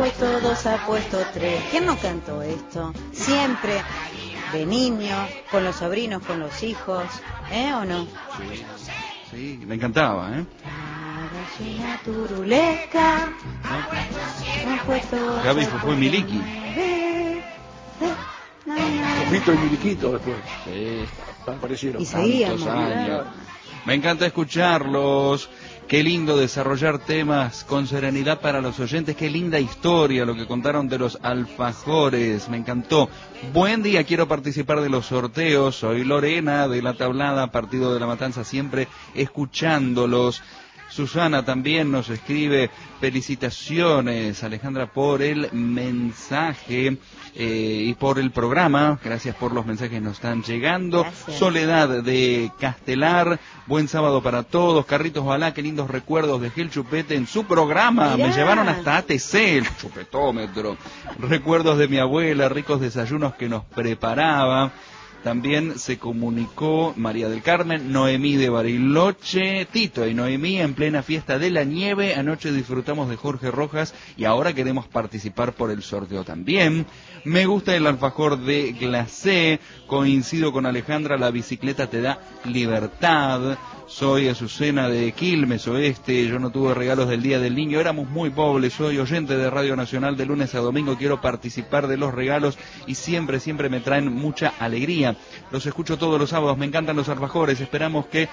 puesto 2, ha puesto 3. ¿Quién no cantó esto? Siempre, de niño, con los sobrinos, con los hijos, ¿o no? Sí, sí, me encantaba, ¿eh? Gallina turuleca, ha puesto... Gaby fue Miliki. Fito y Miliquito después. Sí. Aparecieron. Y seguíamos. Tantos años. Me encanta escucharlos. Qué lindo desarrollar temas con serenidad para los oyentes. Qué linda historia lo que contaron de los alfajores. Me encantó. Buen día, quiero participar de los sorteos. Soy Lorena de La Tablada, Partido de la Matanza, siempre escuchándolos. Susana también nos escribe, felicitaciones Alejandra por el mensaje y por el programa, gracias por los mensajes que nos están llegando. Gracias. Soledad de Castelar, buen sábado para todos. Carritos Balá, qué lindos recuerdos, dejé el chupete en su programa, Mirá. me llevaron hasta ATC, el chupetómetro. Recuerdos de mi abuela, ricos desayunos que nos preparaba. También se comunicó María del Carmen, Noemí de Bariloche, Tito y Noemí en plena fiesta de la nieve. Anoche disfrutamos de Jorge Rojas y ahora queremos participar por el sorteo también. Me gusta el alfajor de glacé, coincido con Alejandra, la bicicleta te da libertad. Soy Azucena de Quilmes Oeste, yo no tuve regalos del Día del Niño, éramos muy pobres, soy oyente de Radio Nacional de lunes a domingo, quiero participar de los regalos y siempre me traen mucha alegría. Los escucho todos los sábados, me encantan los alfajores, esperábamos que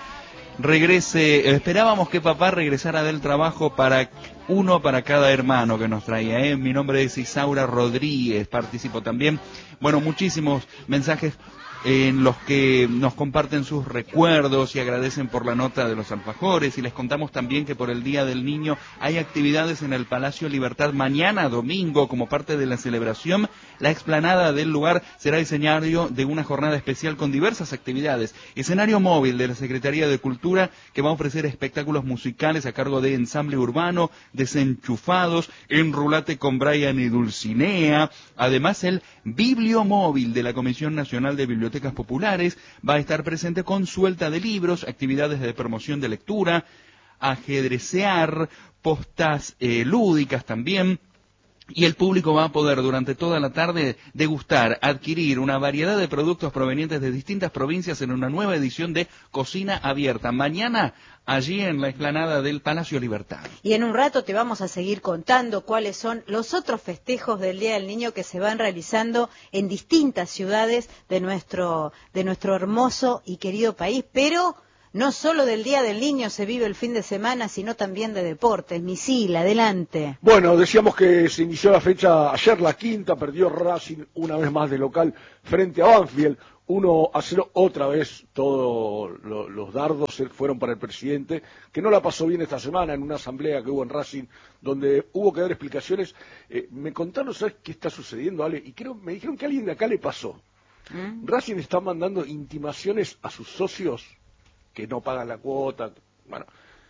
papá regresara del trabajo para uno para cada hermano que nos traía, Mi nombre es Isaura Rodríguez, participo también. Bueno, muchísimos mensajes en los que nos comparten sus recuerdos y agradecen por la nota de los alfajores, y les contamos también que por el Día del Niño hay actividades en el Palacio Libertad mañana domingo como parte de la celebración. La explanada del lugar será escenario de una jornada especial con diversas actividades. Escenario móvil de la Secretaría de Cultura que va a ofrecer espectáculos musicales a cargo de Ensamble Urbano, Desenchufados, Enrulate con Brian y Dulcinea. Además, el Bibliomóvil de la Comisión Nacional de Bibliotecas Populares va a estar presente con suelta de libros, actividades de promoción de lectura, ajedrecear, postas lúdicas también. Y el público va a poder durante toda la tarde degustar, adquirir una variedad de productos provenientes de distintas provincias en una nueva edición de Cocina Abierta. Mañana, allí en la explanada del Palacio Libertad. Y en un rato te vamos a seguir contando cuáles son los otros festejos del Día del Niño que se van realizando en distintas ciudades de nuestro hermoso y querido país, pero no solo del Día del Niño se vive el fin de semana, sino también de deportes. Misil, adelante. Bueno, decíamos que se inició la fecha ayer, la quinta, perdió Racing una vez más de local frente a Banfield, 1-0 otra vez. Todos los dardos fueron para el presidente, que no la pasó bien esta semana en una asamblea que hubo en Racing, donde hubo que dar explicaciones. Me contaron, ¿sabes qué está sucediendo, Ale? Y me dijeron que a alguien de acá le pasó. Racing está mandando intimaciones a sus socios que no pagan la cuota, bueno,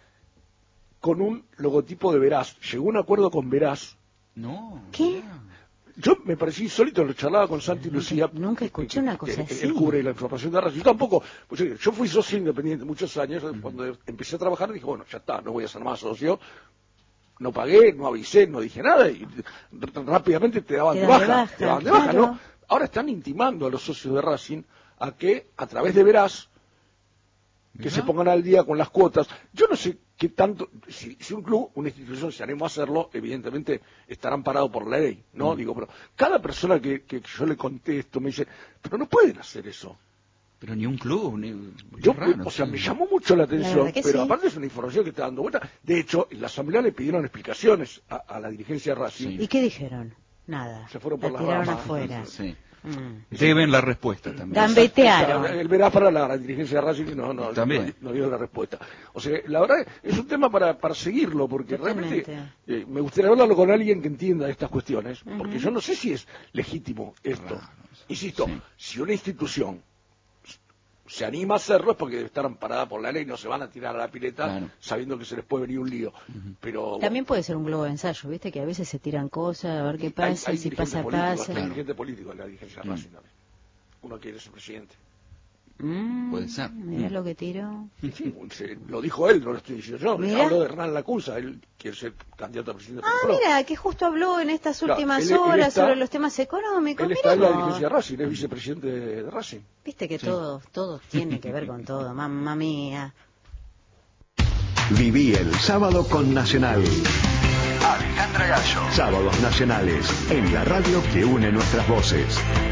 con un logotipo de Veraz. Llegó a un acuerdo con Veraz. No. ¿Qué? Yo me parecí insólito, lo charlaba con Santi Lucía. Nunca escuché una cosa así. Él cubre la información de Racing. Yo tampoco, pues, yo fui socio independiente muchos años. Cuando empecé a trabajar dije, bueno, ya está, no voy a ser más socio. No pagué, no avisé, no dije nada, y rápidamente te daban de baja. Te daban de baja, ¿no? Ahora están intimando a los socios de Racing a que, a través de Veraz, que se pongan al día con las cuotas. Yo no sé qué tanto, si un club, una institución se anima a hacerlo, evidentemente estarán parados por la ley, ¿no? Digo, pero cada persona que yo le contesto me dice, pero no pueden hacer eso. Pero ni un club, O sea, me llamó mucho la atención, pero aparte es una información que está dando vuelta. De hecho, en la asamblea le pidieron explicaciones a la dirigencia de Racing. ¿Y qué dijeron? Nada. Se fueron por la las tiraron ramas. afuera. Sí. Deben la respuesta también. Gambetearon. El verás para la dirigencia de Racing no dio la respuesta. O sea, la verdad es un tema para seguirlo, porque Totalmente. realmente me gustaría hablarlo con alguien que entienda estas cuestiones, porque yo no sé si es legítimo esto. Claro, Insisto, sí. si una institución se anima a hacerlo es porque debe estar amparada por la ley, no se van a tirar a la pileta sabiendo que se les puede venir un lío. Pero también puede ser un globo de ensayo, ¿viste? Que a veces se tiran cosas, a ver qué pasa, si pasa, pasa. Hay dirigente político en la dirigencia de Racing también. Uno quiere ser presidente. Puede ser. Mirá lo que tiró. Sí, lo dijo él, no lo estoy diciendo yo. Mirá. Habló de Hernán Lacusa, él quiere ser candidato a presidente. por Colón. Mira, que justo habló en estas Claro, últimas él horas está- sobre los temas económicos. Él está Mirá en la vos. dirigencia de Racing, es vicepresidente de Racing. Viste que Sí. todo tiene que ver con todo, mamma mía. Viví el sábado con Nacional. Alejandra Gallo. Sábados nacionales, en la radio que une nuestras voces.